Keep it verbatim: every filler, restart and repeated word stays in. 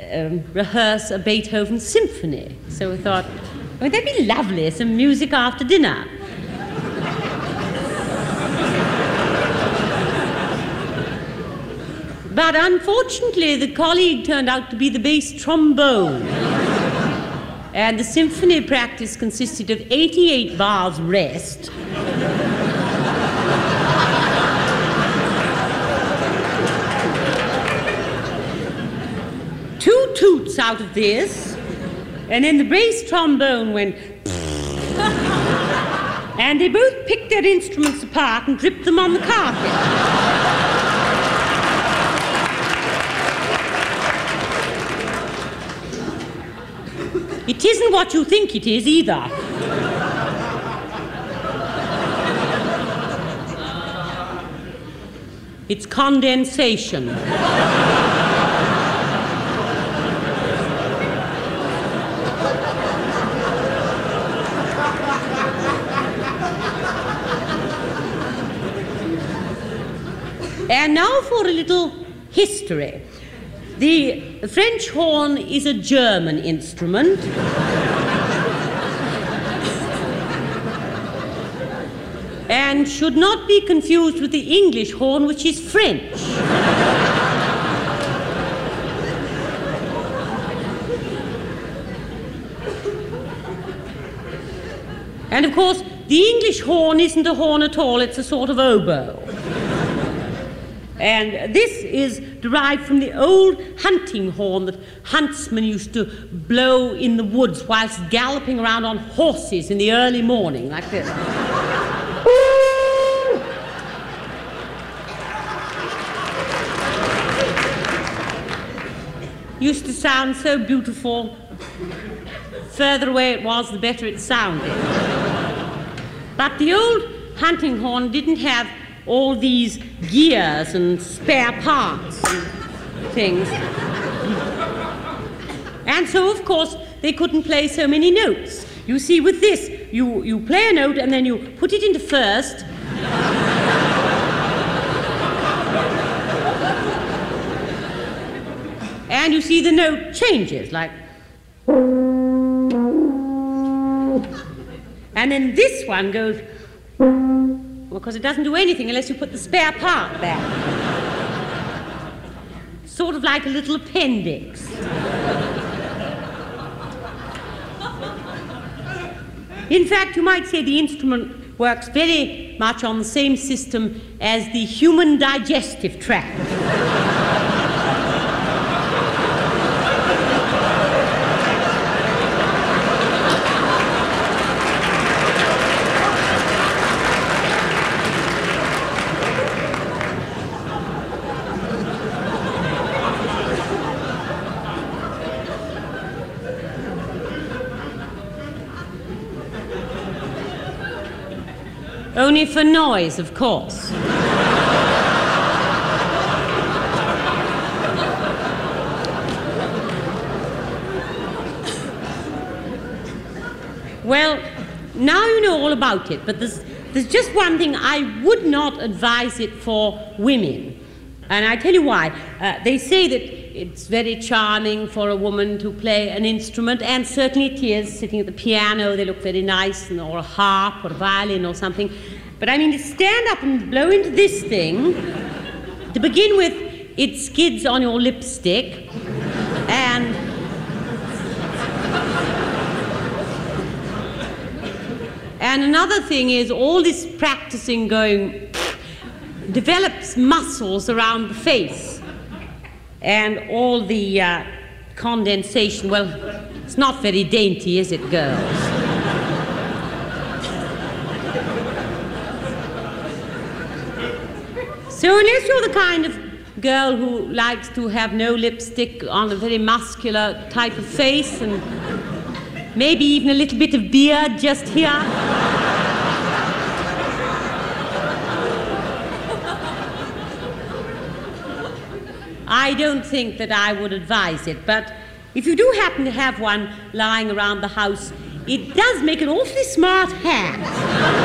um, rehearse a Beethoven symphony. So we thought, wouldn't that be lovely, some music after dinner? But unfortunately, the colleague turned out to be the bass trombone. And the symphony practice consisted of eighty-eight bars rest. Two toots out of this, and then the bass trombone went and they both picked their instruments apart and dripped them on the carpet. It isn't what you think it is, either. It's condensation. And now for a little history. The French horn is a German instrument. And should not be confused with the English horn, which is French. And of course, the English horn isn't a horn at all, it's a sort of oboe. And this is derived from the old hunting horn that huntsmen used to blow in the woods whilst galloping around on horses in the early morning, like this. Used to sound so beautiful. Further away it was, the better it sounded. But the old hunting horn didn't have all these gears and spare parts and things. And so, of course, they couldn't play so many notes. You see, with this, you, you play a note and then you put it into first. And you see the note changes, like... And then this one goes... because it doesn't do anything unless you put the spare part back. Sort of like a little appendix. In fact, you might say the instrument works very much on the same system as the human digestive tract. Only for noise, of course. Well, now you know all about it, but there's, there's just one thing I would not advise it for women. And I tell you why. Uh, they say that it's very charming for a woman to play an instrument, and certainly it is. Sitting at the piano, they look very nice, or a harp or a violin or something. But I mean, to stand up and blow into this thing, to begin with, it skids on your lipstick, and... And another thing is, all this practicing going develops muscles around the face. And all the uh, condensation, well, it's not very dainty, is it, girls? So unless you're the kind of girl who likes to have no lipstick on a very muscular type of face and maybe even a little bit of beard just here, I don't think that I would advise it. But if you do happen to have one lying around the house, it does make an awfully smart hat.